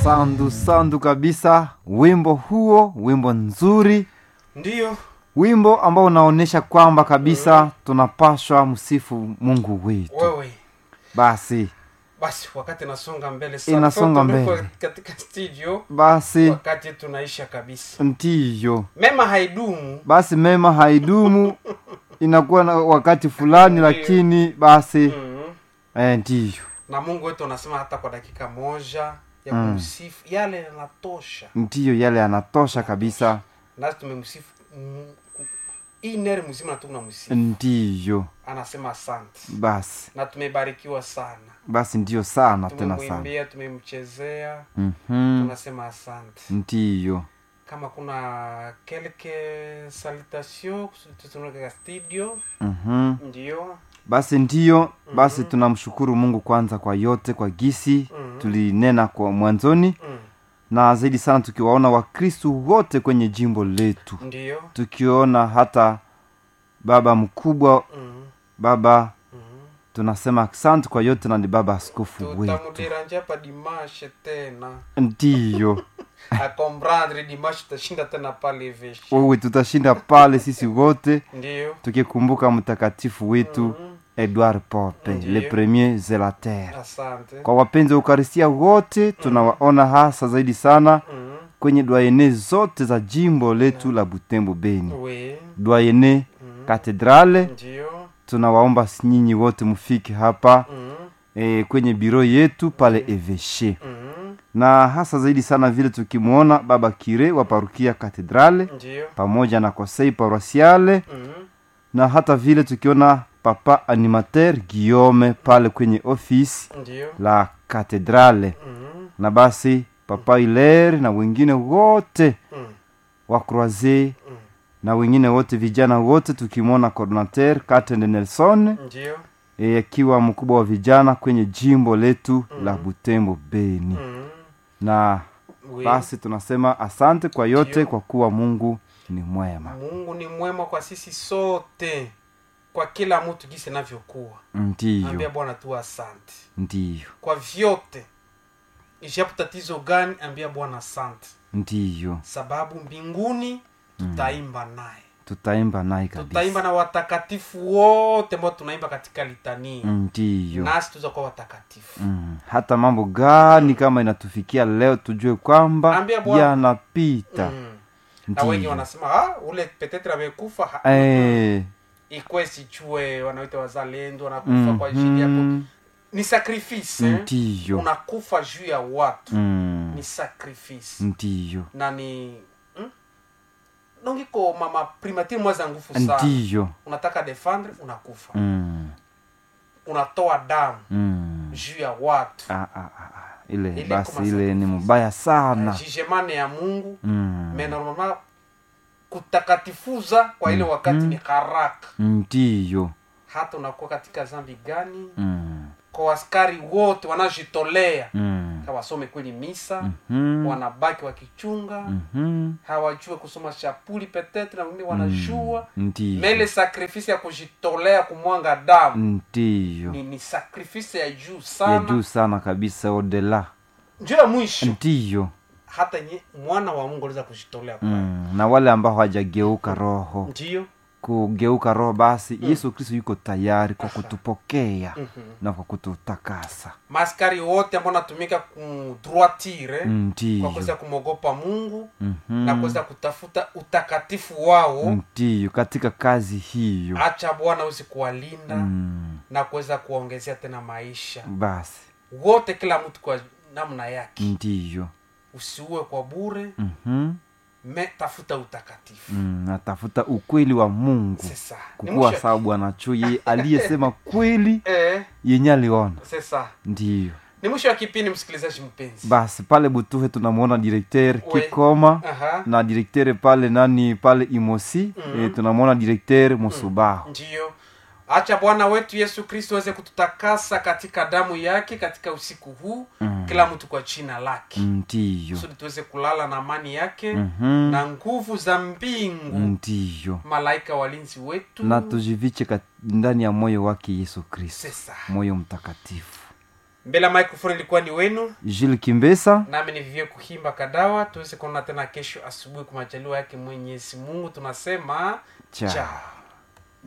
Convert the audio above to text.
Sandu kabisa. Wimbo huo, wimbo nzuri. Ndiyo. Wimbo ambao unaonesha kwamba kabisa tunapaswa msifu Mungu wetu. Wewe. Basi Wakati nasonga mbele sana. Inasonga mbele. Katika studio. Basi Wakati tunaisha kabisa. ndiyo. Mema haidumu. Basi mema haidumu. Inakuwa na wakati fulani lakini basi ndiyo. Na Mungu wetu anasema hata kwa dakika moja ya kumsifu yale yanatosha. Ndiyo, yale yanatosha kabisa. Na tumemsifu inere mzima na tunamsifu. Ndiyo. Anasema asante. Basi. Na tumebarikiwa sana. Basi ndiyo sana tena sana. Tumemwimbia, tumemchezea. Tunasema asante. Ndiyo. Kama kuna quelques salutations tunaona studio. Ndiyo. Basi ndiyo, basi tunamshukuru Mungu kwanza kwa yote, kwa gisi tulinena kwa mwanzoni. Na zaidi sana tukiwaona Wakristo wote kwenye jimbo letu. Ndiyo. Tukiona hata baba mkubwa, baba tunasema asante kwa yote, na ni baba askofu wetu. Tutamudiranja pa dimanche tena. Ndiyo. A comprendre dimanche tutashinda tena pale Eveshe. Wewe tutashinda pale sisi wote. Ndiyo. Tukikumbuka mtakatifu wetu Edouard Pope, le premier zelateur. Asante. Kwa wapenzi wa Eucharistia wote tunawaona hasa zaidi sana kwenye doyene zote za jimbo letu la Butembo Beni. Doyene katedrale. Ndiyo. Tunawaomba nyinyi wote mufike hapa kwenye biro yetu pale Eveshe. Na hasa zaidi sana vile tukimuona baba kire wa parukia katedrale. Ndiyo. Pamoja na conseil paroissiale. Na hata vile tukiona papa animateur Guillaume pale kwenye office la katedrale. Na basi papa Hilaire na wengine wote wa Croisé na wengine wote vijana wote, tukimwona coordinateur Katende Nelson akiwa mkubwa wa vijana kwenye jimbo letu la Butembo Beni. Na basi tunasema asante kwa yote, kwa kuwa Mungu ni mwema. Mungu ni mwema kwa sisi sote, kwa kila mtu gisi navyokuwa. Ndiyo. Ambia Bwana tu asante. Ndiyo. Kwa vyote. Ijapo tatizo gani, ambia Bwana asante. Ndiyo. Sababu mbinguni tutaimba naye. Tutaimba naye kabisa. Tutaimba na watakatifu wote ambao tunaimba katika litania. Ndiyo. Nasi tutakuwa watakatifu. Hata mambo gani kama inatufikia leo, tujue kwamba yanapita. Na wengi wanasema ule petetre amekufa. Ikwe sichue wanaita wazalendo wanakufa kwa ajili yako. Ni sacrifice. Ndiyo. Unakufa juu ya watu. Ni sacrifice. Ndiyo. Na ni nongiko mama primatire mwaza ngufu sana. Ndiyo. Unataka defendre, unakufa. Unatoa damu juu ya watu. Ile basi ile ni mbaya sana. Jijemane ya Mungu. Normalement kutakatifuza kwa ile wakati ni haraka. Ndiyo. Hata unakuwa katika zambi gani? Kwa askari wote wanajitolea. Hawasome kweli misa. Wanabaki wakichunga. Hawajue kusoma chapuli petetre, na wengine wanajua. Mele sacrifice ya kujitolea kumwanga damu. Ndiyo. Ni sacrifice ya juu sana. Ya juu sana kabisa, odela. Njoo ya mwisho. Ndiyo. Hata mwana wa Mungu aliweza kujitolea kwa. Na wale ambao hawajageuka roho. Ndiyo. Kugeuka roho, basi Yesu Kristo yuko tayari kwa kutupokea na kwa kututakasa. Maskari wote ambao natumika kudroitire kwa kuweza kumogopa Mungu na kuweza kutafuta utakatifu wao. Ndiyo, katika kazi hiyo. Acha Bwana usikuwalinda na kuweza kuongezea tena maisha. Basi wote, kila mtu kwa namna yake. Ndiyo. Usiue kwa bure. Tafuta utakatifu. Natafuta ukweli wa Mungu. Kukua sababu anachuye aliyesema kweli yenye aliona. Ndiyo. Ni mwisho wa kipindi, msikilizaji mpenzi. Basi pale Butuhe tunamuona directeur Kikoma na directeur pale pale Imosi, tunamuona directeur Musubaho. Ndiyo. Acha Bwana wetu Yesu Kristo aweze kututakasa katika damu yake katika usiku huu. Kila mtu kwa jina lake. Ndiyo. Kusudi tuweze kulala na amani yake na nguvu za mbingu. Ndiyo. Malaika walinzi wetu. Na tujiviche ndani ya moyo wake Yesu Kristo. Moyo mtakatifu. Mbele microphone ilikuwa ni wenu Jules Kimbesa, nami ni Vivie Kuhimba Kadawa. Tuweze kuona tena kesho asubuhi kwa majaliwa yake Mwenyezi Mungu. Tunasema ciao.